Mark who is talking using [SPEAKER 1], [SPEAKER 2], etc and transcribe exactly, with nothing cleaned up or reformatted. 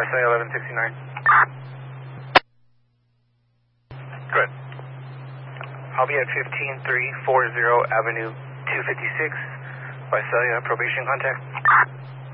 [SPEAKER 1] Visalia eleven sixty-nine. Good. I'll be at fifteen three forty Avenue two fifty-six, Visalia, probation contact.